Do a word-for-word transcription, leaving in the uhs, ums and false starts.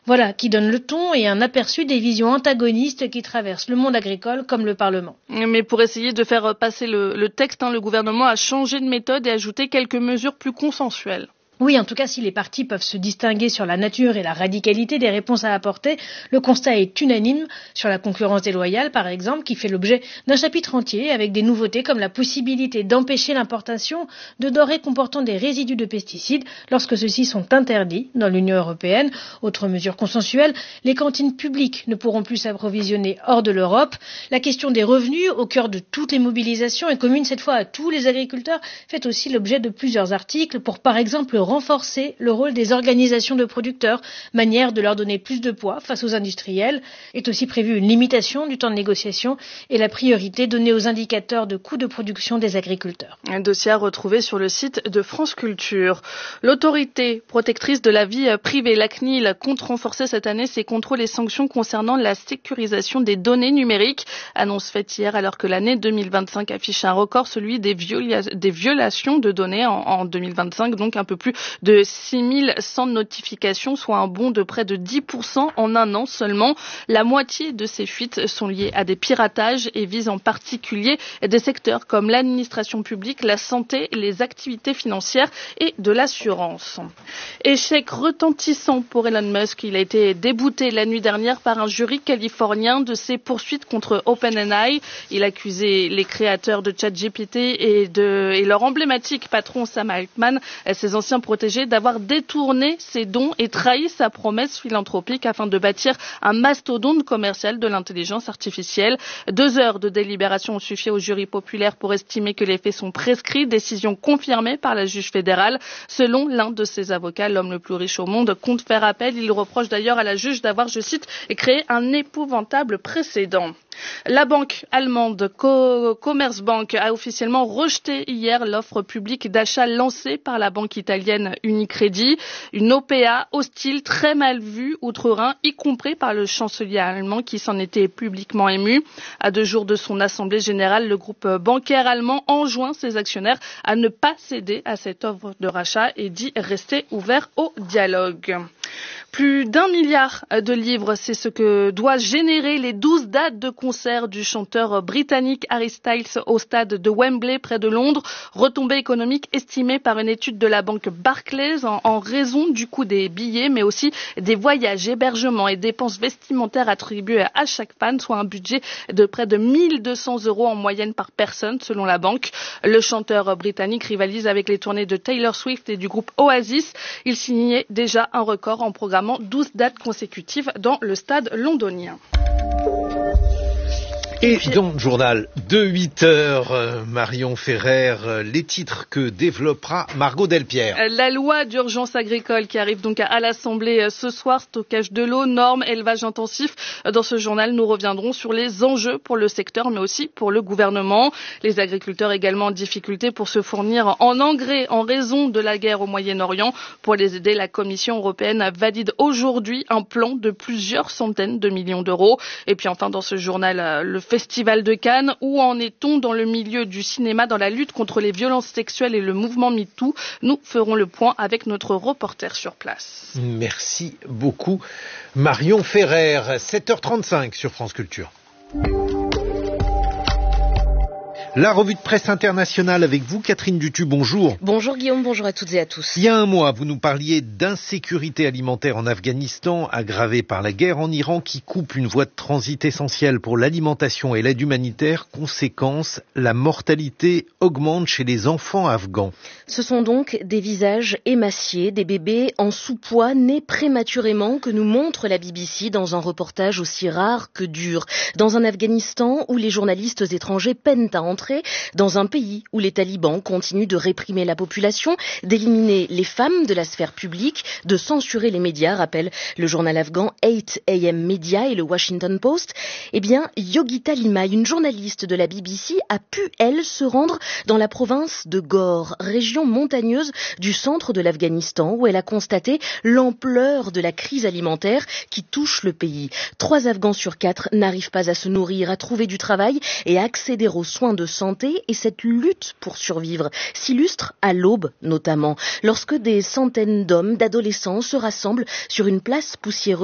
Voilà, qui donne le ton et un aperçu des visions antagonistes qui traversent le monde agricole comme le Parlement. Mais pour essayer de faire passer le, le texte, hein, le gouvernement a changé de méthode et ajouté quelques mesures plus consensuelles. Oui, en tout cas, si les partis peuvent se distinguer sur la nature et la radicalité des réponses à apporter, le constat est unanime sur la concurrence déloyale, par exemple, qui fait l'objet d'un chapitre entier avec des nouveautés comme la possibilité d'empêcher l'importation de denrées comportant des résidus de pesticides lorsque ceux-ci sont interdits dans l'Union européenne. Autre mesure consensuelle, les cantines publiques ne pourront plus s'approvisionner hors de l'Europe. La question des revenus, au cœur de toutes les mobilisations et commune cette fois à tous les agriculteurs, fait aussi l'objet de plusieurs articles pour, par exemple, renforcer le rôle des organisations de producteurs, manière de leur donner plus de poids face aux industriels. Est aussi prévue une limitation du temps de négociation et la priorité donnée aux indicateurs de coûts de production des agriculteurs. Un dossier à retrouver sur le site de France Culture. L'autorité protectrice de la vie privée, la C N I L, compte renforcer cette année ses contrôles et sanctions concernant la sécurisation des données numériques. Annonce faite hier alors que l'année deux mille vingt-cinq affiche un record, celui des, viola- des violations de données en, en deux mille vingt-cinq, donc un peu plus de six mille cent notifications, soit un bond de près de dix pour cent en un an seulement. La moitié de ces fuites sont liées à des piratages et visent en particulier des secteurs comme l'administration publique, la santé, les activités financières et de l'assurance. Échec retentissant pour Elon Musk. Il a été débouté la nuit dernière par un jury californien de ses poursuites contre OpenAI. Il accusait les créateurs de ChatGPT et, de, et leur emblématique patron Sam Altman, ses anciens protégé d'avoir détourné ses dons et trahi sa promesse philanthropique afin de bâtir un mastodonte commercial de l'intelligence artificielle. Deux heures de délibération ont suffi au jury populaire pour estimer que les faits sont prescrits, décision confirmée par la juge fédérale. Selon l'un de ses avocats, l'homme le plus riche au monde compte faire appel. Il reproche d'ailleurs à la juge d'avoir, je cite, créé un épouvantable précédent. La banque allemande Co- Commerzbank a officiellement rejeté hier l'offre publique d'achat lancée par la banque italienne Unicredit. Une O P A hostile, très mal vue outre-Rhin, y compris par le chancelier allemand qui s'en était publiquement ému. À deux jours de son assemblée générale, le groupe bancaire allemand enjoint ses actionnaires à ne pas céder à cette offre de rachat et dit rester ouvert au dialogue. Plus d'un milliard de livres, c'est ce que doit générer les douze dates de concert du chanteur britannique Harry Styles au stade de Wembley près de Londres. Retombée économique estimée par une étude de la banque Barclays en, en raison du coût des billets, mais aussi des voyages, hébergements et dépenses vestimentaires attribuées à chaque fan, soit un budget de près de mille deux cents euros en moyenne par personne selon la banque. Le chanteur britannique rivalise avec les tournées de Taylor Swift et du groupe Oasis. Il signait déjà un record en programmant douze dates consécutives dans le stade londonien. Et dans le journal de huit heures, euh, Marion Ferrer, euh, les titres que développera Margot Delpierre. La loi d'urgence agricole qui arrive donc à l'Assemblée euh, ce soir, stockage de l'eau, normes, élevage intensif. Dans ce journal, nous reviendrons sur les enjeux pour le secteur, mais aussi pour le gouvernement. Les agriculteurs également en difficulté pour se fournir en engrais en raison de la guerre au Moyen-Orient. Pour les aider, la Commission européenne valide aujourd'hui un plan de plusieurs centaines de millions d'euros. Et puis enfin, dans ce journal, euh, le Festival de Cannes. Où en est-on dans le milieu du cinéma, dans la lutte contre les violences sexuelles et le mouvement MeToo? Nous ferons le point avec notre reporter sur place. Merci beaucoup Marion Ferrer. sept heures trente-cinq sur France Culture. La revue de presse internationale avec vous, Catherine Dutu, bonjour. Bonjour Guillaume, bonjour à toutes et à tous. Il y a un mois, vous nous parliez d'insécurité alimentaire en Afghanistan, aggravée par la guerre en Iran qui coupe une voie de transit essentielle pour l'alimentation et l'aide humanitaire. Conséquence, la mortalité augmente chez les enfants afghans. Ce sont donc des visages émaciés, des bébés en sous-poids nés prématurément que nous montre la B B C dans un reportage aussi rare que dur. Dans un Afghanistan où les journalistes étrangers peinent à entrer, dans un pays où les talibans continuent de réprimer la population, d'éliminer les femmes de la sphère publique, de censurer les médias, rappelle le journal afghan eight A M Media et le Washington Post, eh bien, Yogita Limaye, une journaliste de la B B C, a pu, elle, se rendre dans la province de Ghor, région montagneuse du centre de l'Afghanistan, où elle a constaté l'ampleur de la crise alimentaire qui touche le pays. Trois Afghans sur quatre n'arrivent pas à se nourrir, à trouver du travail et à accéder aux soins de santé, et cette lutte pour survivre s'illustre à l'aube notamment, lorsque des centaines d'hommes, d'adolescents se rassemblent sur une place poussiéreuse